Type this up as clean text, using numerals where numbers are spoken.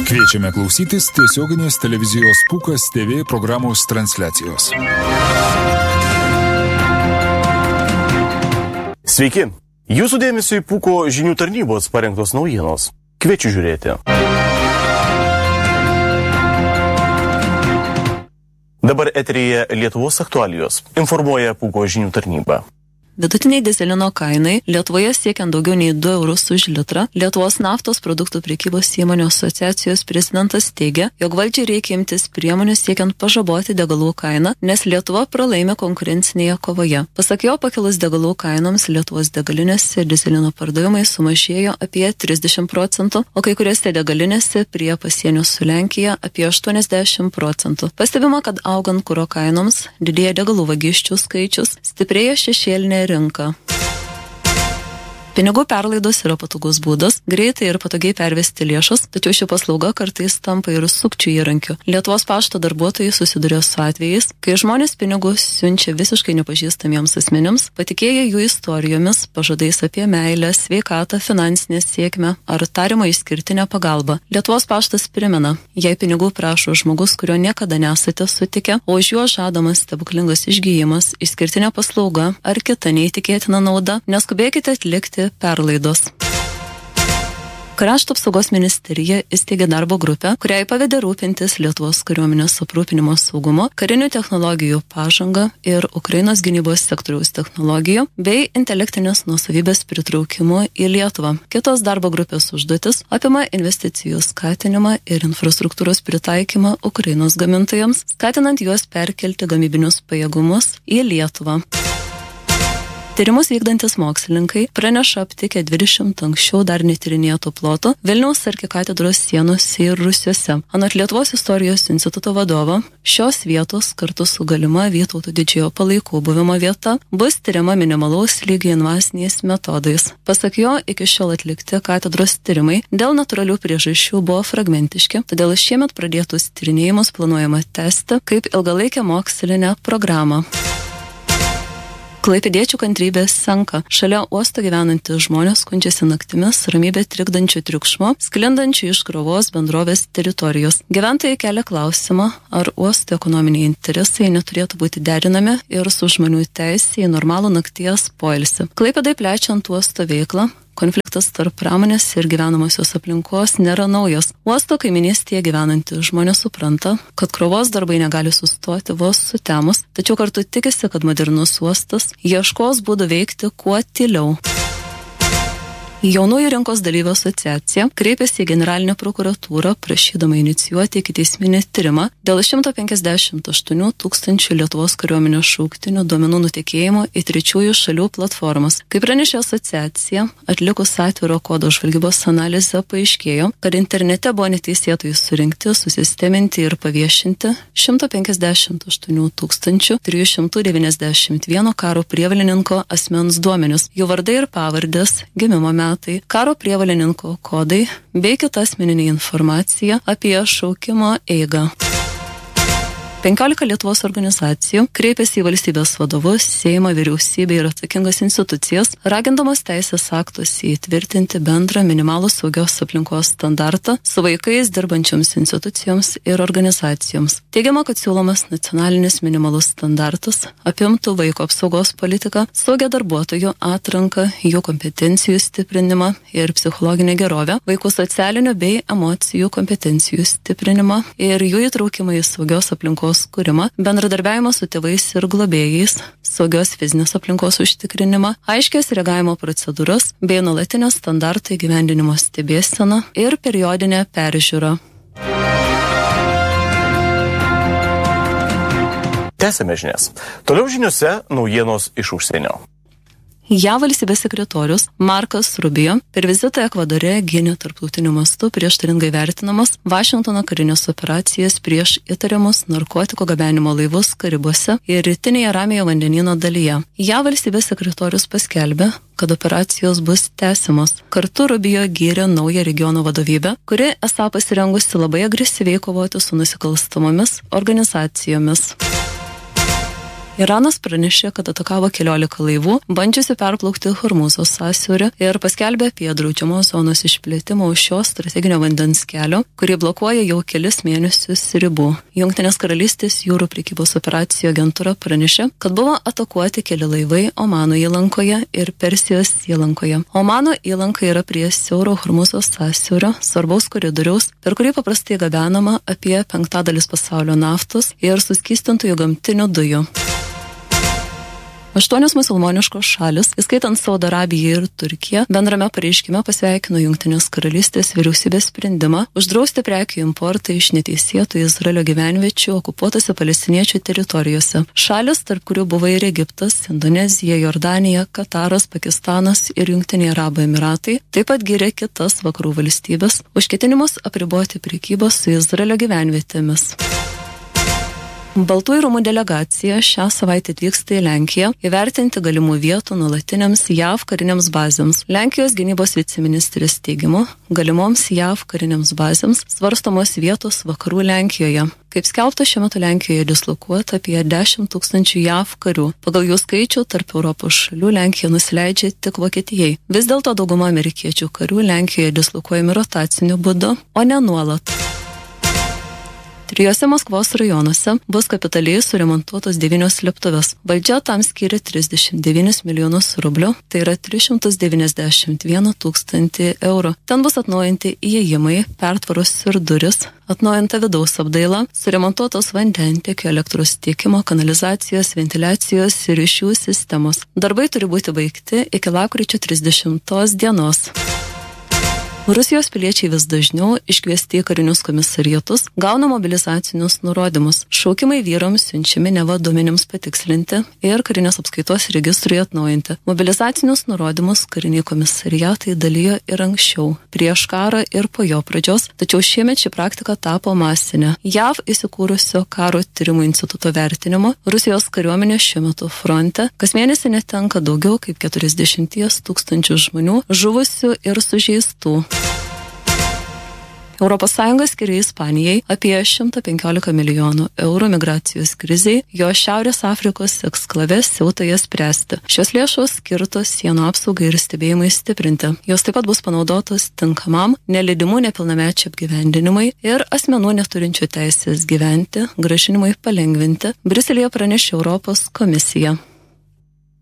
Kviečiame klausytis tiesioginės televizijos Pūkas TV programos transliacijos. Sveiki! Jūsų dėmesio į Pūko žinių tarnybos parengtos naujienos. Kviečiu žiūrėti. Dabar eteryje Lietuvos aktualijos. Informuoja Pūko žinių tarnyba. Vidutiniai dizelino kainai Lietuvoje siekiant daugiau nei 2 eurus už litrą, Lietuvos naftos produktų prekybos įmonių asociacijos prezidentas teigia, jog valdžiai reikia imtis priemonių siekiant pažaboti degalų kainą, nes Lietuva pralaimė konkurencinėje kovoje. Pasak jo, pakilus degalų kainoms Lietuvos degalinėse dizelino pardavimai sumažėjo apie 30%, o kai kuriuose degalinėse prie pasienio su Lenkija apie 80%. Pastebima, kad augant kuro kainoms didėja degalų vagysčių skaičius, stiprėja šešėlinė rinka. Pinigų perlaidos yra patogus būdas, greitai ir patogiai pervesti lėšas, tačiau ši paslauga kartais tampa ir sukčių įrankiu. Lietuvos pašto darbuotojai susiduria su atvejais, kai žmonės pinigus siunčia visiškai nepažįstamiems asmenims, patikėję jų istorijomis, pažadais apie meilę, sveikatą, finansinę sėkmę ar tariamą išskirtinę pagalbą. Lietuvos paštas primena, jei pinigų prašo žmogus, kurio niekada nesate sutikę, o už juo žadamas stebuklingas išgyjimas, išskirtinė paslauga ar kita neįtikėtina nauda, neskubėkite atlikti perlaidos. Krašto apsaugos ministerija įsteigė darbo grupę, kuriai pavedė rūpintis Lietuvos kariuomenės aprūpinimo saugumo, karinių technologijų pažanga ir Ukrainos gynybos sektoriaus technologijų bei intelektinės nuosavybės pritraukimu į Lietuvą. Kitos darbo grupės užduotis apima investicijų skatinimą ir infrastruktūros pritaikymą Ukrainos gamintojams, skatinant juos perkelti gamybinius pajėgumus į Lietuvą. Tyrimus vykdantis mokslininkai praneša aptikę 20 anksčiau dar netyrinėtų plotų Vilniaus arkikatedros sienose ir rūsiuose. Anot Lietuvos istorijos instituto vadovo, šios vietos kartu su galima Vytauto didžiojo palaikų buvimo vieta bus tyriama minimalaus lygio invaziniais metodais. Pasak jo, iki šiol atlikti katedros tyrimai dėl natūralių priežasčių buvo fragmentiški, todėl šiemet pradėtus tyrinėjimus planuojama tęsti kaip ilgalaikę mokslinę programą. Klaipėdiečių kantrybės senka. Šalia uosto gyvenantys žmonės skundžiasi naktimis ramybę trikdančių triukšmo, sklindančių iš krovos bendrovės teritorijos. Gyventojai kelia klausimą, ar uosto ekonominiai interesai neturėtų būti derinami ir su žmonių teisė į normalų nakties poilsį. Klaipėdai plečiant uosto veiklą, konfliktas tarp pramonės ir gyvenamosios aplinkos nėra naujas. Uosto kaiminystėje gyvenantys žmonės supranta, kad krovos darbai negali sustoti vos sutemus, tačiau kartu tikisi, kad modernus uostas ieškos būdų veikti kuo tyliau. Jaunųjų rinkos dalyvių asociacija kreipėsi į generalinę prokuratūrą prašydama inicijuoti ikiteisminį tyrimą dėl 158 tūkstančių Lietuvos kariuomenės šauktinių duomenų nutekėjimo į trečiųjų šalių platformas. Kaip pranešė asociacija, atlikus atviro kodo žvalgybos analizę paaiškėjo, kad internete buvo neteisėtai surinkti, susisteminti ir paviešinti 158 391 karo prievalininko asmens duomenis, jų vardai ir pavardės, gimimo metai, karo prievalininko kodai bei kita asmeninė informacija apie šaukimo eigą. 15 Lietuvos organizacijų kreipėsi į valstybės vadovus, Seimą, vyriausybę ir atsakingas institucijas, ragindamos teisės aktuose įtvirtinti bendrą minimalų saugios aplinkos standartą su vaikais dirbančioms institucijoms ir organizacijoms. Teigiama, kad siūlomas nacionalinis minimalus standartas apimtų vaiko apsaugos politiką, saugią darbuotojų atranką, jų kompetencijų stiprinimą ir psichologinę gerovę, vaikų socialinių bei emocijų kompetencijų stiprinimą ir jų įtraukimą į saugios aplinkos kūrimą, bendradarbiavimą su tėvais ir globėjais, saugios fizinės aplinkos užtikrinimą, aiškias reagavimo procedūras bei nuolatinę standartų įgyvendinimo stebėseną ir periodinę peržiūrą. Tęsiame žinias. Toliau žiniuose naujienos iš užsienio. JAV valstybės sekretorius Markas Rubio per vizitą Ekvadore gynė tarptautiniu mastu prieštaringai vertinamas Vašingtono karinės operacijas prieš įtariamus narkotikų gabenimo laivus Karibuose ir rytinėje Ramiojo vandenyno dalyje. JAV valstybės sekretorius paskelbė, kad operacijos bus tęsiamos. Kartu Rubio gyrė naują regiono vadovybę, kuri esą pasirengusi labai agresyviai kovoti su nusikalstamomis organizacijomis. Iranas pranešė, kad atakavo 14 laivų, bandžiusi perplaukti Hormūzo sąsiaurį ir paskelbė apie draudžiamos zonos išplėtimą už šio strateginio vandens kelio, kurį blokuoja jau kelis mėnesius ribų. Jungtinės karalystės jūrų prekybos operacijų agentūra pranešė, kad buvo atakuoti keli laivai Omano įlankoje ir Persijos įlankoje. Omano įlanka yra prie siauro Hormūzo sąsiaurio, svarbaus koridoriaus, per kurį paprastai gabenama apie 1/5 pasaulio naftos ir suskystintųjų gamtinių dujų. 8 musulmoniškos šalis, įskaitant Saudo Arabiją ir Turkiją, bendrame pareiškime pasveikino Jungtinės karalystės vyriausybės sprendimą uždrausti prekių importą iš neteisėtų Izraelio gyvenviečių okupuotose palestiniečių teritorijose. Šalis, tarp kurių buvo ir Egiptas, Indonezija, Jordanija, Kataras, Pakistanas ir Jungtiniai Arabų Emiratai, taip pat gyrė kitas vakarų valstybės už ketinimus apriboti prekybą su Izraelio gyvenvietėmis. Baltųjų rūmų delegacija šią savaitę atvyksta į Lenkiją įvertinti galimų vietų nuolatiniams JAV kariniams bazėms. Lenkijos gynybos viceministrės teigimu, galimoms JAV kariniams bazėms svarstomos vietos vakarų Lenkijoje. Kaip skelbta, šiuo metu Lenkijoje dislokuota apie 10 000 JAV karių. Pagal jų skaičių tarp Europos šalių Lenkija nusileidžia tik Vokietijai. Vis dėlto dauguma amerikiečių karių Lenkijoje dislokuojami rotaciniu būdu, o ne nuolat. 3 Maskvos rajonuose bus kapitaliai suremontuotos 9 slėptuvės. Valdžia tam skyrė 39 milijonus rublių, tai yra 391 000 eurų. Ten bus atnaujinti įėjimai, pertvaros ir duris, atnaujinta vidaus apdaila, suremontuotos vandentiekio, elektros tiekimo, kanalizacijos, ventiliacijos ir ryšių sistemos. Darbai turi būti baigti iki lapkričio 30 dienos. Rusijos piliečiai vis dažniau iškviesti į karinius komisariatus gauna mobilizacinius nurodymus. Šaukimai vyrams siunčiami neva duomenims patikslinti ir karinės apskaitos registrui atnaujinti. Mobilizacinius nurodymus kariniai komisariatai dalijo ir anksčiau, prieš karą ir po jo pradžios, tačiau šiemet ši praktika tapo masinė. JAV įsikūrusio karo tyrimų instituto vertinimo Rusijos kariuomenė šiuo metu fronte kas mėnesį netenka daugiau kaip 40 000 žmonių žuvusių ir sužeistų. ES skiria Ispanijai apie 115 milijonų eurų migracijos krizei, jo Šiaurės Afrikos eksklave Siautoje spręsti. Šios lėšos skirtos sienų apsaugai ir stebėjimai stiprinti. Jos taip pat bus panaudotos tinkamam nelydimų nepilnamečių apgyvendinimui ir asmenų neturinčių teisės gyventi, grąžinimui palengvinti, Briuselyje pranešė Europos komisija.